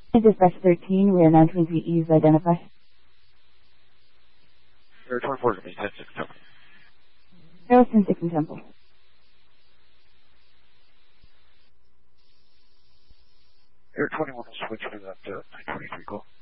Dispatch 13, we are now Twin Peaks East, identify. Air 24 to me, 10-6 Temple. Air 10-6 in Temple. Air 21 will switch for that 923 call.